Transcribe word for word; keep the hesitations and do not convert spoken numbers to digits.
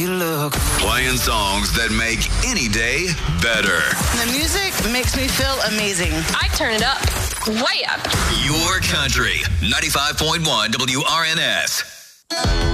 Look. Playing songs that make any day better. The music makes me feel amazing. I turn it up, way up. Your country, ninety-five point one W R N S.